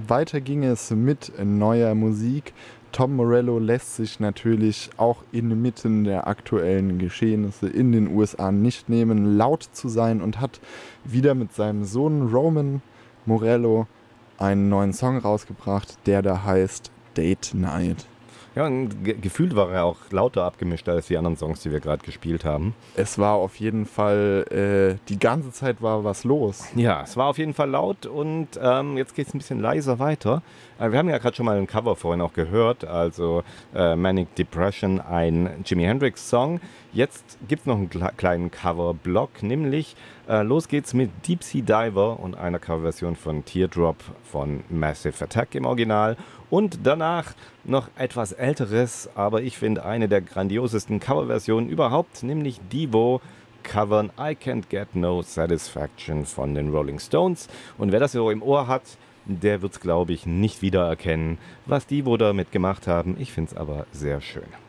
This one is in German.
weiter ging es mit neuer Musik. Tom Morello lässt sich natürlich auch inmitten der aktuellen Geschehnisse in den USA nicht nehmen, laut zu sein und hat wieder mit seinem Sohn Roman Morello einen neuen Song rausgebracht, der da heißt Date Night. Ja, und gefühlt war er auch lauter abgemischt als die anderen Songs, die wir gerade gespielt haben. Es war auf jeden Fall, die ganze Zeit war was los. Ja, es war auf jeden Fall laut und jetzt geht es ein bisschen leiser weiter. Wir haben ja gerade schon mal ein Cover vorhin auch gehört, also Manic Depression, ein Jimi Hendrix Song. Jetzt gibt es noch einen kleinen Cover-Block, nämlich los geht's mit Deep Sea Diver und einer Coverversion von Teardrop von Massive Attack im Original. Und danach noch etwas Älteres, aber ich finde eine der grandiosesten Coverversionen überhaupt, nämlich Devo covern I Can't Get No Satisfaction von den Rolling Stones. Und wer das so im Ohr hat, der wird es, glaube ich, nicht wiedererkennen, was Devo damit gemacht haben. Ich finde es aber sehr schön.